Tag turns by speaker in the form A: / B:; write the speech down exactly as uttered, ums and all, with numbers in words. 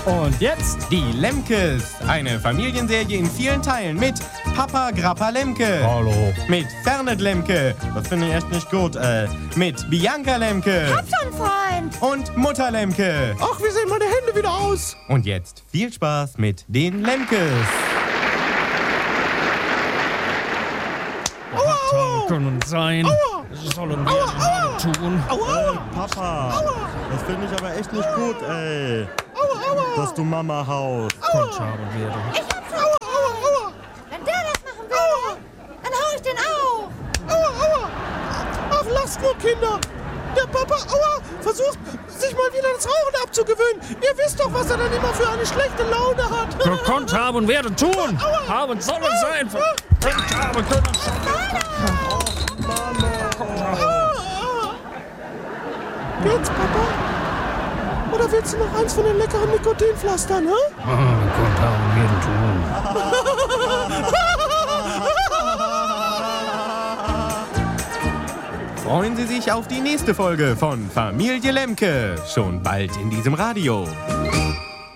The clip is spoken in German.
A: Und jetzt
B: Die Lemkes, eine Familienserie in vielen Teilen mit Papa Grappa Lemke.
A: Hallo.
B: Mit Fernet Lemke, das finde ich echt nicht gut, äh, mit Bianca Lemke.
C: Hab schon, Freund.
B: Und Mutter Lemke.
A: Ach, wie sehen meine Hände wieder aus?
B: Und jetzt viel Spaß mit den Lemkes.
A: Aua, können sein.
D: Aua.
A: Das sollen wir aua, tun.
D: Aua. Papa, aua. Das finde ich aber echt nicht gut, ey. Aua, aua. Dass du Mama haust.
A: Kommt, haben wir.
C: Ich hab schon. Aua, aua, aua. Wenn der das machen will, aua. Dann hau ich den auch.
D: Aua, aua. Ach, lasst nur, Kinder. Der Papa, aua, versucht, sich mal wieder das Rauchen abzugewöhnen. Ihr wisst doch, was er dann immer für eine schlechte Laune hat.
A: Gekonnt haben werden tun.
D: Aua.
A: Haben sollen sein. Gekonnt haben können sein.
D: Geht's, Papa? Oder willst du noch eins von den leckeren Nikotinpflastern, hä?
A: Ah, gekonnt haben werden tun.
B: Freuen Sie sich auf die nächste Folge von Familie Lemke. Schon bald in diesem Radio.